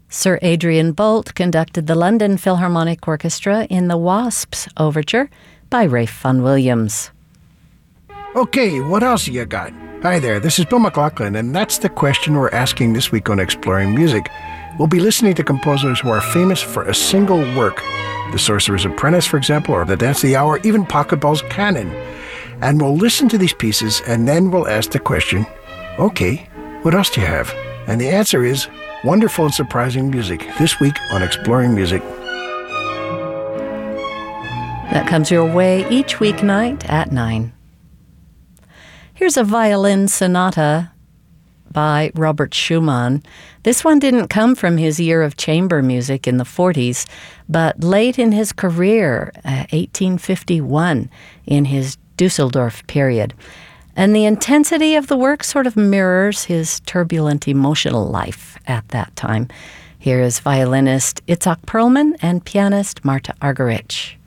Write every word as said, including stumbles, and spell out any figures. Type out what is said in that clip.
Sir Adrian Boult conducted the London Philharmonic Orchestra in the Wasps Overture by Ralph Vaughan Williams. Okay, what else you got? Hi there, this is Bill McLaughlin, and that's the question we're asking this week on Exploring Music. We'll be listening to composers who are famous for a single work. The Sorcerer's Apprentice, for example, or The Dance of the Hour, even Pachelbel's Canon. And we'll listen to these pieces, and then we'll ask the question, okay, what else do you have? And the answer is wonderful and surprising music, this week on Exploring Music. That comes your way each weeknight at nine. Here's a violin sonata by Robert Schumann. This one didn't come from his year of chamber music in the forties, but late in his career, uh, eighteen fifty-one, in his Dusseldorf period. And the intensity of the work sort of mirrors his turbulent emotional life at that time. Here is violinist Itzhak Perlman and pianist Marta Argerich.